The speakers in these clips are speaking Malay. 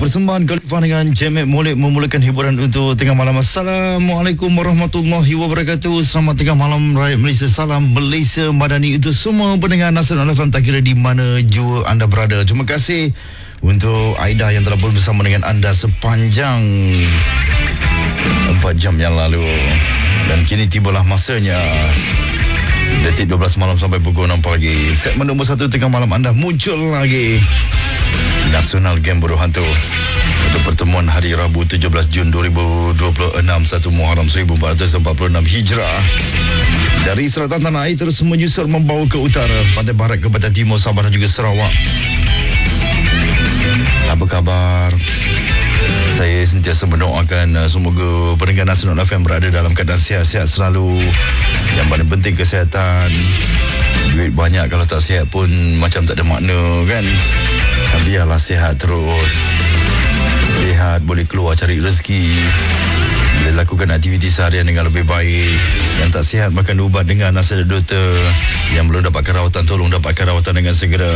persembahan Khalifah dengan Jamek Molek memulakan hiburan untuk tengah malam. Assalamualaikum warahmatullahi wabarakatuh. Selamat tengah malam rakyat Malaysia. Salam Malaysia Madani untuk semua pendengar Nasional FM, tak kira di mana jua anda berada. Terima kasih untuk Aida yang telah bersama dengan anda sepanjang 4 jam yang lalu. Dan kini tibalah masanya detik 12 malam sampai pukul 6 pagi. Segmen nombor 1 tengah malam anda muncul lagi. Nasional Game Buruh Hantu untuk pertemuan hari Rabu 17 Jun 2026 1 Muharram 1446 Hijrah. Dari selatan tanah air terus menyusur membawa ke utara, pantai barat ke pantai timur, Sabah dan juga Sarawak. Apa khabar? Saya sentiasa mendoakan semoga pendengar Nasional FM berada dalam keadaan sihat-sihat selalu. Yang paling penting kesihatan. Duit banyak kalau tak sihat pun macam tak ada makna kan. Biarlah sihat terus. Sihat boleh keluar cari rezeki, boleh lakukan aktiviti seharian dengan lebih baik. Yang tak sihat makan ubat dengan nasihat doktor. Yang belum dapatkan rawatan, tolong dapatkan rawatan dengan segera.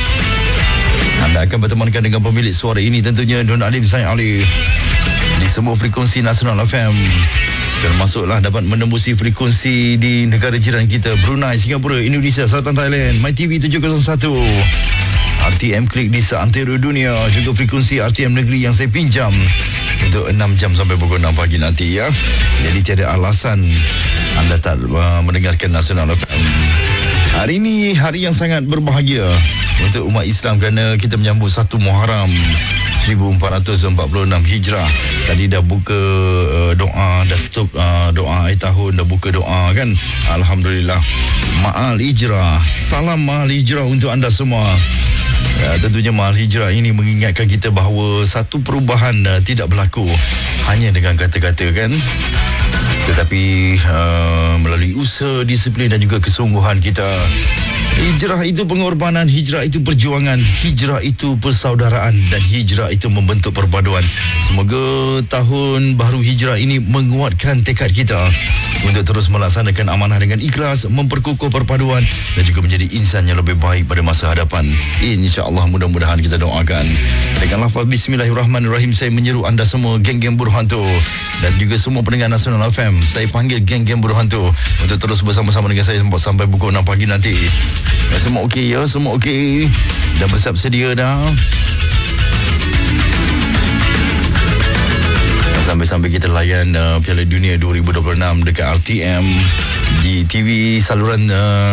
Anda akan bertemankan dengan pemilik suara ini tentunya Don Alif Zain Alif di semua frekuensi Nasional FM. Termasuklah dapat menembusi frekuensi di negara jiran kita, Brunei, Singapura, Indonesia, Selatan Thailand, MyTV 701, RTM Klik di seantero dunia, juga frekuensi RTM Negeri yang saya pinjam untuk 6 jam sampai pukul 6 pagi nanti ya. Jadi tiada alasan anda tak mendengarkan Nasional FM. Hari ini hari yang sangat berbahagia untuk umat Islam kerana kita menyambut 1 Muharram 1446 Hijrah. Tadi dah buka doa, dah tutup doa akhir tahun, dah buka doa kan. Alhamdulillah. Ma'al Hijrah. Salam Ma'al Hijrah untuk anda semua. Tentunya Ma'al Hijrah ini mengingatkan kita bahawa satu perubahan tidak berlaku hanya dengan kata-kata kan, tetapi melalui usaha, disiplin dan juga kesungguhan kita. Hijrah itu pengorbanan, hijrah itu perjuangan, hijrah itu persaudaraan dan hijrah itu membentuk perpaduan. Semoga tahun baru hijrah ini menguatkan tekad kita untuk terus melaksanakan amanah dengan ikhlas, memperkukuh perpaduan dan juga menjadi insan yang lebih baik pada masa hadapan. InsyaAllah, mudah-mudahan kita doakan. Dengan lafaz Bismillahirrahmanirrahim, saya menyeru anda semua geng-geng Buruh Hantu dan juga semua pendengar Nasional FM. Saya panggil geng-geng Buruh Hantu untuk terus bersama-sama dengan saya sampai pukul 6 pagi nanti. Semua okey ya? Semua okey? Dah bersiap sedia dah? Sampai-sampai kita layan Piala Dunia 2026 dekat RTM di TV saluran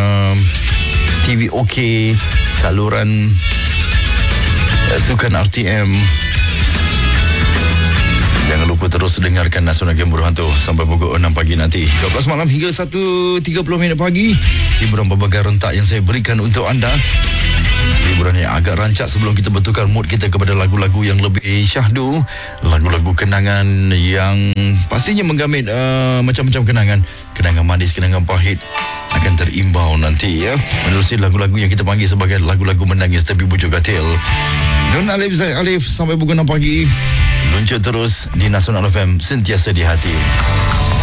TV OK, saluran sukan RTM. Jangan lupa terus dengarkan Nasional Game Buruh Hantu sampai pukul 6 pagi nanti. 12 malam hingga 1.30 minit pagi. Hiburan berbagai rentak yang saya berikan untuk anda. Hiburan yang agak rancak sebelum kita bertukar mood kita kepada lagu-lagu yang lebih syahdu. Lagu-lagu kenangan yang pastinya menggamit macam-macam kenangan. Kenangan manis, kenangan pahit akan terimbau nanti ya. Menerusi lagu-lagu yang kita panggil sebagai lagu-lagu menangis tapi bujuk katil. Don Alif Zain Alif sampai pukul 6 pagi. Luncur terus di Nasional FM, sentiasa di hati.